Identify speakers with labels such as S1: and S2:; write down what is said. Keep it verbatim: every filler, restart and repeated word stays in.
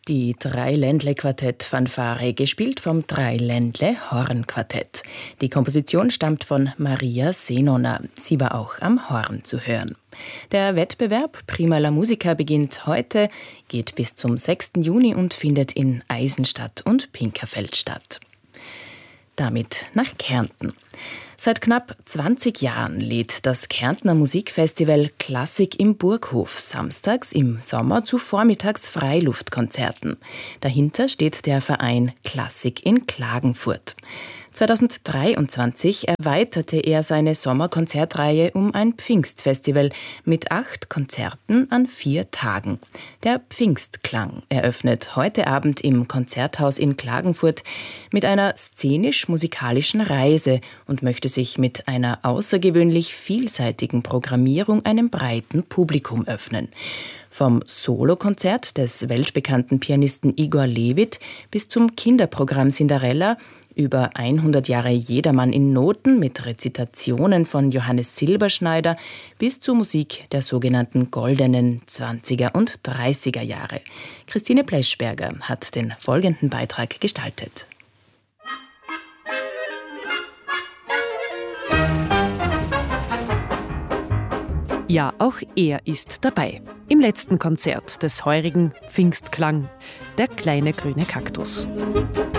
S1: Die Drei-Ländle-Quartett-Fanfare, gespielt vom Drei-Ländle-Horn-Quartett. Die Komposition stammt von Maria Senona. Sie war auch am Horn zu hören. Der Wettbewerb Prima la Musica beginnt heute, geht bis zum sechsten Juni und findet in Eisenstadt und Pinkerfeld statt. Damit nach Kärnten. Seit knapp zwanzig Jahren lädt das Kärntner Musikfestival Klassik im Burghof samstags im Sommer zu vormittags Freiluftkonzerten. Dahinter steht der Verein Klassik in Klagenfurt. zweitausenddreiundzwanzig erweiterte er seine Sommerkonzertreihe um ein Pfingstfestival mit acht Konzerten an vier Tagen. Der Pfingstklang eröffnet heute Abend im Konzerthaus in Klagenfurt mit einer szenisch-musikalischen Reise und möchte sich mit einer außergewöhnlich vielseitigen Programmierung einem breiten Publikum öffnen. Vom Solokonzert des weltbekannten Pianisten Igor Levit bis zum Kinderprogramm Cinderella, über hundert Jahre Jedermann in Noten mit Rezitationen von Johannes Silberschneider bis zur Musik der sogenannten goldenen zwanziger und dreißiger Jahre. Christine Pleschberger hat den folgenden Beitrag gestaltet.
S2: Ja, auch er ist dabei. Im letzten Konzert des heurigen Pfingstklang, der kleine grüne Kaktus.